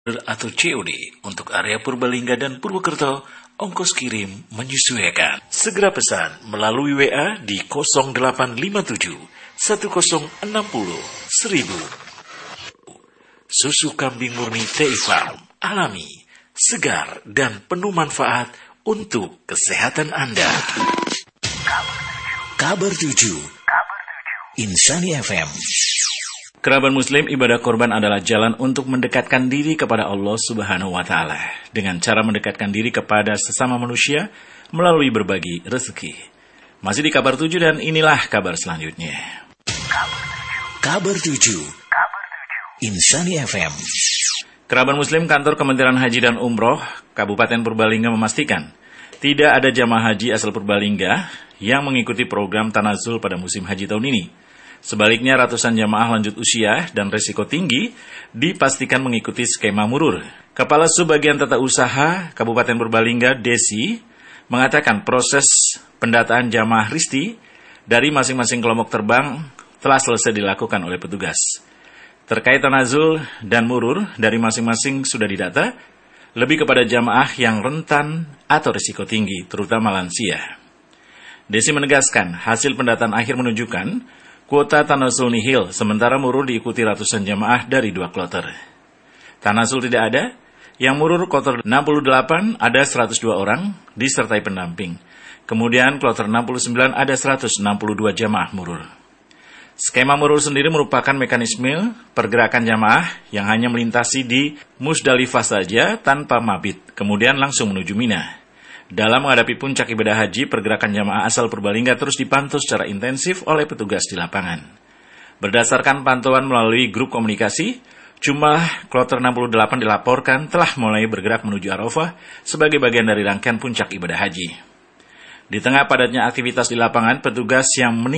atau COD untuk area Purbalingga dan Purwokerto, ongkos kirim menyesuaikan. Segera pesan melalui WA di 0857 1060 1000. Susu kambing murni TI Farm, alami, segar, dan penuh manfaat untuk kesehatan Anda. Kabar 7 Insani FM. Kerabat Muslim, ibadah korban adalah jalan untuk mendekatkan diri kepada Allah Subhanahu wa Ta'ala dengan cara mendekatkan diri kepada sesama manusia melalui berbagi rezeki. Masih di kabar 7 dan inilah kabar selanjutnya. Kabar 7 Insani FM. Kerabat Muslim, kantor Kementerian Haji dan Umroh Kabupaten Purbalingga memastikan tidak ada jamaah haji asal Purbalingga yang mengikuti program Tanazul pada musim haji tahun ini. Sebaliknya, ratusan jamaah lanjut usia dan risiko tinggi dipastikan mengikuti skema murur. Kepala Subbagian Tata Usaha Kabupaten Purbalingga, Desi, mengatakan proses pendataan jamaah Risti dari masing-masing kelompok terbang telah selesai dilakukan oleh petugas. Terkait tanazul dan murur dari masing-masing sudah didata, lebih kepada jamaah yang rentan atau risiko tinggi, terutama lansia. Desi menegaskan hasil pendataan akhir menunjukkan kuota tanazul nihil, sementara murur diikuti ratusan jamaah dari 2 kloter. Tanazul tidak ada, yang murur kloter 68 ada 102 orang, disertai pendamping. Kemudian kloter 69 ada 162 jamaah murur. Skema murur sendiri merupakan mekanisme pergerakan jamaah yang hanya melintasi di Musdalifah saja tanpa mabit, kemudian langsung menuju Mina. Dalam menghadapi puncak ibadah haji, pergerakan jamaah asal Purbalingga terus dipantau secara intensif oleh petugas di lapangan. Berdasarkan pantauan melalui grup komunikasi, jumlah kloter 68 dilaporkan telah mulai bergerak menuju Arafah sebagai bagian dari rangkaian puncak ibadah haji. Di tengah padatnya aktivitas di lapangan, petugas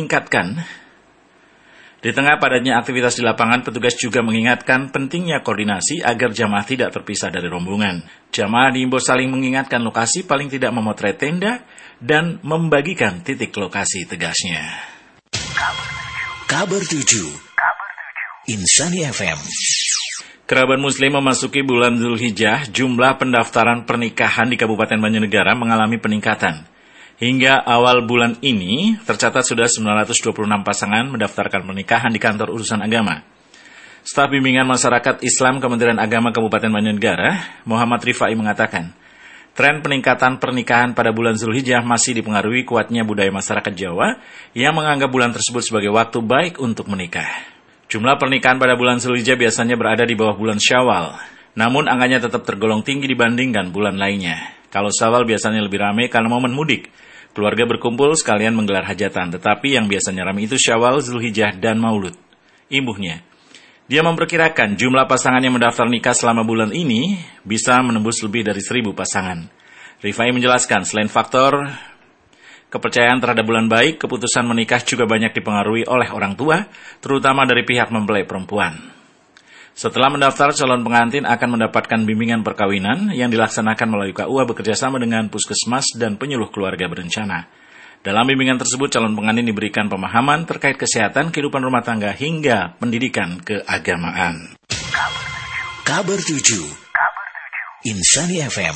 juga mengingatkan pentingnya koordinasi agar jamaah tidak terpisah dari rombongan. Jamaah diimbau saling mengingatkan lokasi, paling tidak memotret tenda dan membagikan titik lokasi, tegasnya. Kabar 7 Insani FM. Kerabat Muslim, memasuki bulan Zulhijjah, jumlah pendaftaran pernikahan di Kabupaten Banjarnegara mengalami peningkatan. Hingga awal bulan ini, tercatat sudah 926 pasangan mendaftarkan pernikahan di kantor urusan agama. Staf Bimbingan Masyarakat Islam Kementerian Agama Kabupaten Banjarnegara, Muhammad Rifai mengatakan, tren peningkatan pernikahan pada bulan Zulhijjah masih dipengaruhi kuatnya budaya masyarakat Jawa yang menganggap bulan tersebut sebagai waktu baik untuk menikah. Jumlah pernikahan pada bulan Zulhijjah biasanya berada di bawah bulan Syawal, namun angkanya tetap tergolong tinggi dibandingkan bulan lainnya. Kalau Syawal biasanya lebih ramai karena momen mudik. Keluarga berkumpul sekalian menggelar hajatan, tetapi yang biasanya ramai itu Syawal, Zulhijjah, dan Maulud. Imbuhnya, dia memperkirakan jumlah pasangan yang mendaftar nikah selama bulan ini bisa menembus lebih dari 1.000 pasangan. Rifai menjelaskan, selain faktor kepercayaan terhadap bulan baik, keputusan menikah juga banyak dipengaruhi oleh orang tua, terutama dari pihak mempelai perempuan. Setelah mendaftar, calon pengantin akan mendapatkan bimbingan perkawinan yang dilaksanakan melalui KUA bekerjasama dengan Puskesmas dan penyuluh keluarga berencana. Dalam bimbingan tersebut, calon pengantin diberikan pemahaman terkait kesehatan, kehidupan rumah tangga, hingga pendidikan keagamaan. Kabar 7 Insani FM.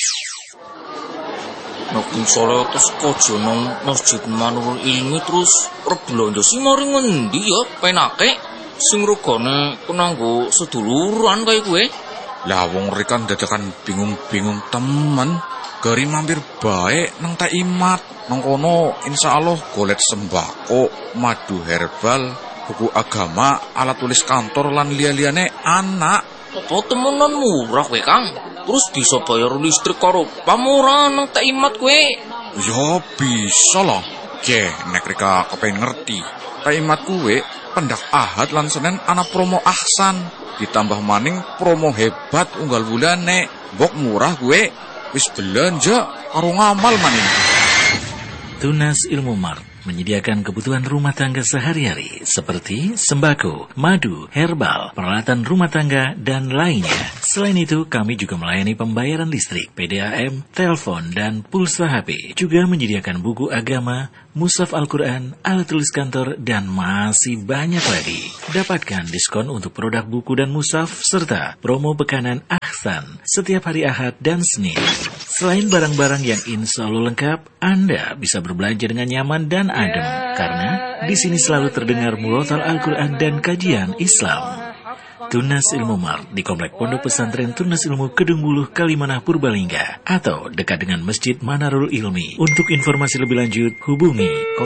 Nek sore terus kojo nang Masjid Manurul Ilmi terus rebelonjo sing mari ngendi ya penake? Sing rugane kenanggo seduluran kaya kowe. Lah wong rekan dadakan bingung-bingung temen. Gari mampir bae nang Taimat. Nang kono insyaallah golek sembako, madu herbal, buku agama, alat tulis kantor lan liya-liyane anak. Apa temenan murah kowe, Kang? Terus bisa bayar listrik karo pamurah nang Taimat kowe? Ya bisa lah. Nek reka kepengen ngerti. Taimat kowe pendak Ahad lan Senin ana promo ahsan, ditambah maning promo hebat unggal bulane. Mbok murah gue wis belanja karo ngamal maning. Tunas Ilmu Mart menyediakan kebutuhan rumah tangga sehari-hari seperti sembako, madu, herbal, peralatan rumah tangga, dan lainnya. Selain itu, kami juga melayani pembayaran listrik, PDAM, telepon, dan pulsa HP. Juga menyediakan buku agama, mushaf Al-Quran, alat tulis kantor, dan masih banyak lagi. Dapatkan diskon untuk produk buku dan mushaf, serta promo bekanan Ahsan setiap hari Ahad dan Senin. Selain barang-barang yang insya Allah lengkap, Anda bisa berbelanja dengan nyaman dan adem, karena di sini selalu terdengar murotal Al-Quran dan kajian Islam. Tunas Ilmu Mart di Komplek Pondok Pesantren Tunas Ilmu Kedung Buluh, Kalimanah, Purbalingga, atau dekat dengan Masjid Manarul Ilmi. Untuk informasi lebih lanjut, hubungi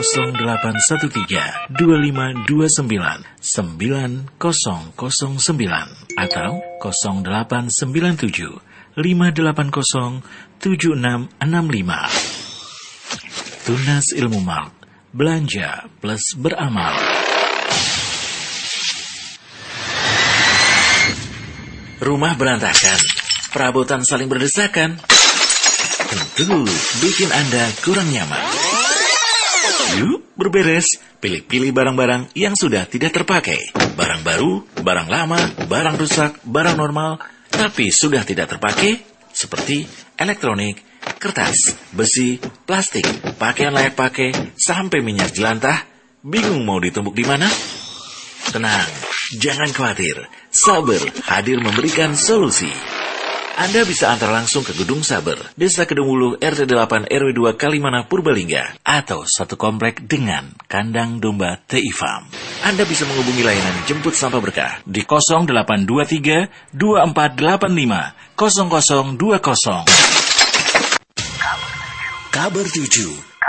0813 2529 9009 atau 0897 580 7665. Tunas Ilmu Mart, belanja plus beramal. Rumah berantakan, perabotan saling berdesakan, tentu bikin Anda kurang nyaman. Yuk berberes, pilih-pilih barang-barang yang sudah tidak terpakai. Barang baru, barang lama, barang rusak, barang normal, tapi sudah tidak terpakai, seperti elektronik, kertas, besi, plastik, pakaian layak pakai, sampai minyak jelantah. Bingung mau ditumbuk di mana? Tenang, jangan khawatir. Saber hadir memberikan solusi. Anda bisa antar langsung ke Gedung Saber, Desa Kedung Buluh, RT 8 RW 2 Kalimanah, Purbalingga, atau satu komplek dengan kandang domba TI Farm. Anda bisa menghubungi layanan jemput sampah berkah di 0823 2485 0020. Kabar 7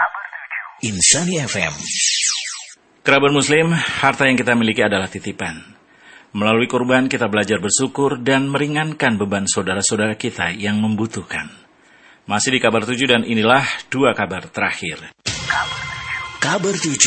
Insani FM. Kerabat Muslim, harta yang kita miliki adalah titipan. Melalui kurban kita belajar bersyukur dan meringankan beban saudara-saudara kita yang membutuhkan. Masih di kabar 7 dan inilah 2 kabar terakhir. Kabar 7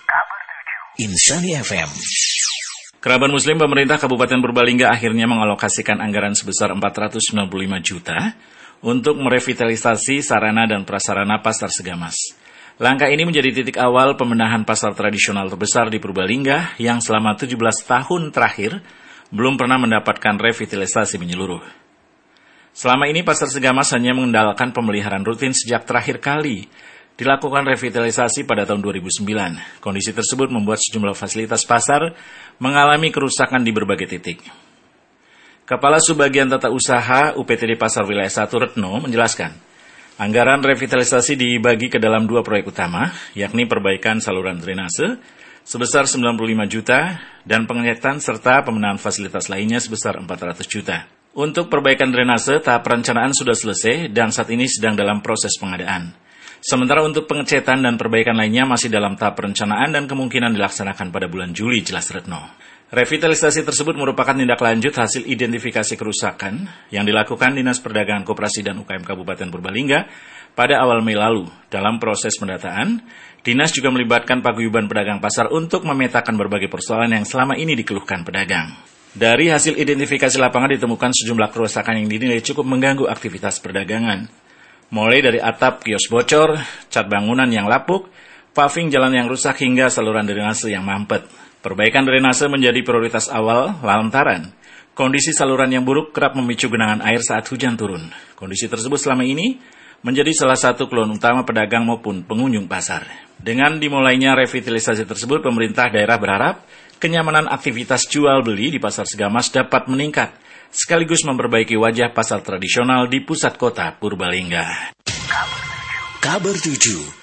Insani FM. Kerabat Muslim, pemerintah Kabupaten Purbalingga akhirnya mengalokasikan anggaran sebesar 495 juta untuk merevitalisasi sarana dan prasarana Pasar Segamas. Langkah ini menjadi titik awal pembenahan pasar tradisional terbesar di Purbalingga yang selama 17 tahun terakhir belum pernah mendapatkan revitalisasi menyeluruh. Selama ini Pasar Segamas hanya mengandalkan pemeliharaan rutin sejak terakhir kali dilakukan revitalisasi pada tahun 2009. Kondisi tersebut membuat sejumlah fasilitas pasar mengalami kerusakan di berbagai titik. Kepala Subbagian Tata Usaha UPTD Pasar Wilayah 1 Retno menjelaskan, anggaran revitalisasi dibagi ke dalam 2 proyek utama, yakni perbaikan saluran drainase sebesar 95 juta dan pengecatan serta pembenahan fasilitas lainnya sebesar 400 juta. Untuk perbaikan drainase, tahap perencanaan sudah selesai dan saat ini sedang dalam proses pengadaan. Sementara untuk pengecatan dan perbaikan lainnya masih dalam tahap perencanaan dan kemungkinan dilaksanakan pada bulan Juli, jelas Retno. Revitalisasi tersebut merupakan tindak lanjut hasil identifikasi kerusakan yang dilakukan Dinas Perdagangan Koperasi dan UKM Kabupaten Purbalingga pada awal Mei lalu. Dalam proses pendataan, Dinas juga melibatkan paguyuban pedagang pasar untuk memetakan berbagai persoalan yang selama ini dikeluhkan pedagang. Dari hasil identifikasi lapangan ditemukan sejumlah kerusakan yang dinilai cukup mengganggu aktivitas perdagangan. Mulai dari atap kios bocor, cat bangunan yang lapuk, paving jalan yang rusak hingga saluran drainase yang mampet. Perbaikan drainase menjadi prioritas awal lantaran kondisi saluran yang buruk kerap memicu genangan air saat hujan turun. Kondisi tersebut selama ini menjadi salah satu keluhan utama pedagang maupun pengunjung pasar. Dengan dimulainya revitalisasi tersebut, pemerintah daerah berharap kenyamanan aktivitas jual beli di Pasar Segamas dapat meningkat, sekaligus memperbaiki wajah pasar tradisional di pusat kota Purbalingga. Kabar 7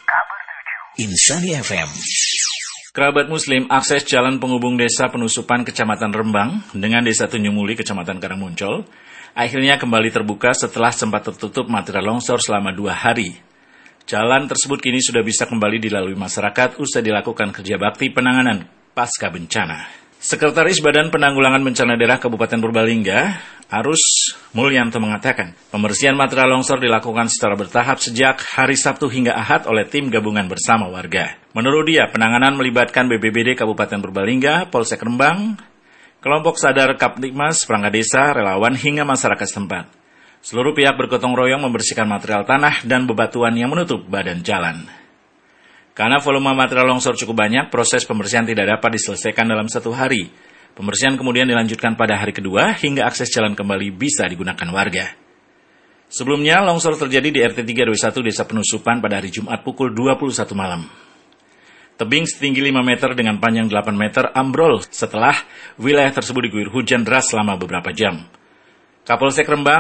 Insani FM. Kerabat Muslim, akses jalan penghubung desa Penusupan Kecamatan Rembang dengan desa Tunjung Muli Kecamatan Karangmuncol akhirnya kembali terbuka setelah sempat tertutup material longsor selama 2 hari. Jalan tersebut kini sudah bisa kembali dilalui masyarakat usai dilakukan kerja bakti penanganan pasca bencana. Sekretaris Badan Penanggulangan Bencana Daerah Kabupaten Purbalingga, Arus Mulyanto mengatakan, pembersihan material longsor dilakukan secara bertahap sejak hari Sabtu hingga Ahad oleh tim gabungan bersama warga. Menurut dia, penanganan melibatkan BPBD Kabupaten Purbalingga, Polsek Rembang, kelompok sadar Kapdikmas, perangkat desa, relawan hingga masyarakat setempat. Seluruh pihak bergotong royong membersihkan material tanah dan bebatuan yang menutup badan jalan. Karena volume material longsor cukup banyak, proses pembersihan tidak dapat diselesaikan dalam 1 hari. Pembersihan kemudian dilanjutkan pada hari kedua hingga akses jalan kembali bisa digunakan warga. Sebelumnya, longsor terjadi di RT 3 RW 1 Desa Penusupan pada hari Jumat pukul 21 malam. Tebing setinggi 5 meter dengan panjang 8 meter ambrol setelah wilayah tersebut diguyur hujan deras selama beberapa jam. Kapolsek Rembang